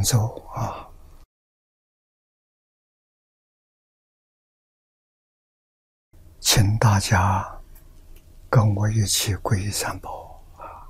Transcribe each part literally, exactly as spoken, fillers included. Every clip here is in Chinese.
奏啊！请大家跟我一起皈依三宝啊！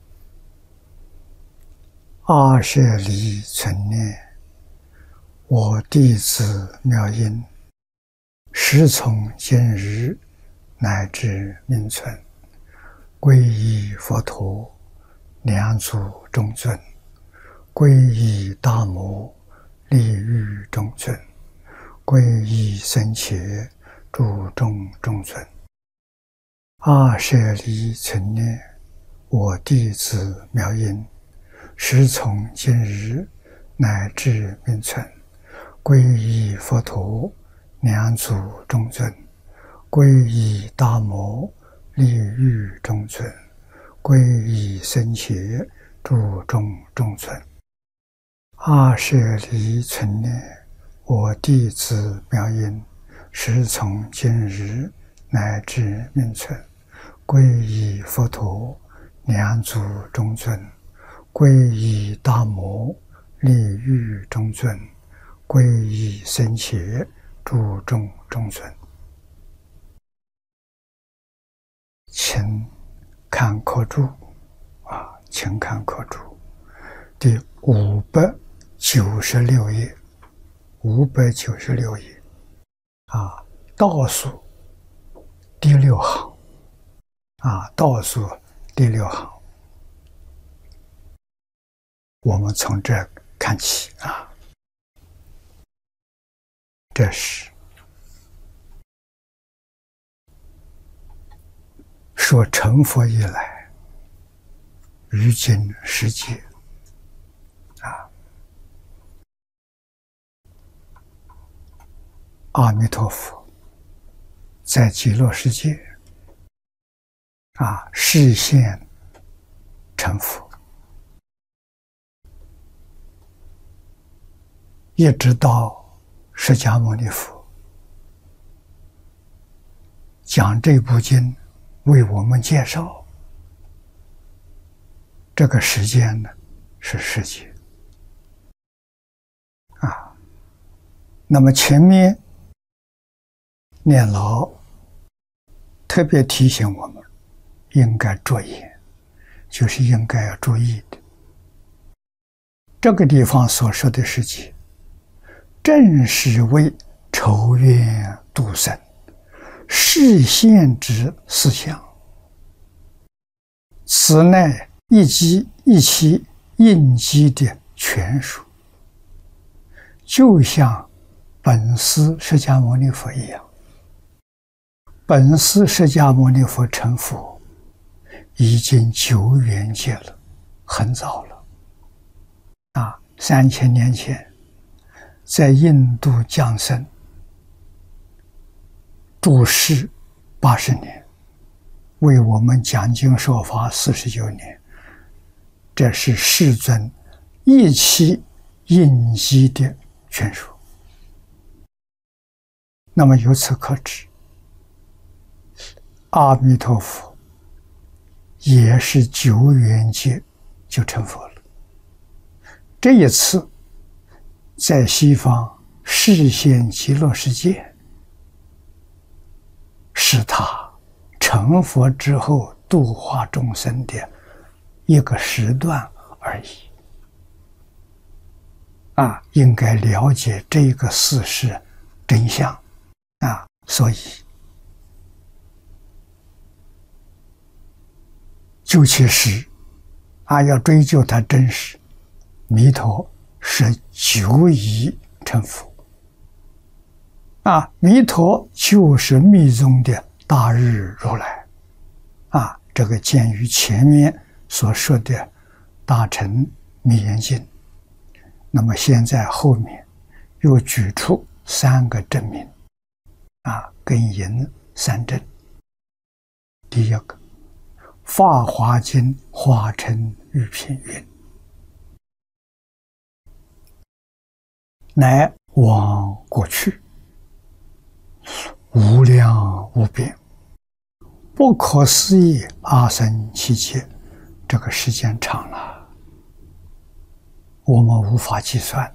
阿舍离存念，我弟子妙音，时从今日乃至命存，皈依佛陀，两祖中尊；皈依大摩，利欲中尊；皈依僧伽，诸众中尊。阿舍离存念，我弟子妙音，时从今日乃至命存，皈依佛陀，两祖中尊；皈依大摩，利欲中尊；皈依僧伽，诸众中尊。阿舍离存念，我弟子妙音，时从今日乃至命存，皈依佛陀，两祖中尊；皈依大摩，利欲中尊；皈依僧伽，诸众中尊。请看课注啊，请看课注，第五百九十六页，五百九十六页啊，倒数第六行啊，倒数第六行，我们从这看起啊，这是说成佛以来，于今世界啊，阿弥陀佛在极乐世界啊，示现成佛，一直到释迦牟尼佛讲这部经为我们介绍，这个时间呢是世界啊。那么前面念老特别提醒我们应该着眼，就是应该要注意的。这个地方所说的世界，正是为筹缘度生示现之思想，此乃一机一期应机的权属，就像本师释迦牟尼佛一样。本师释迦牟尼佛成佛已经久远劫了，很早了啊，三千年前在印度降生，住世八十年，为我们讲经说法四十九年，这是世尊一期应机的权属。那么由此可知，阿弥陀佛也是久远劫就成佛了。这一次在西方示现极乐世界，是他成佛之后度化众生的一个时段而已啊，应该了解这个事实真相啊，所以究其实啊，要追究它真实，弥陀是久已成佛啊，弥陀就是密宗的大日如来啊，这个鉴于前面所说的大乘密严经，那么现在后面又举出三个证明啊，跟引三证。第一个，法华经华称玉品云，乃往过去无量无边不可思议阿僧祇劫，这个时间长了我们无法计算。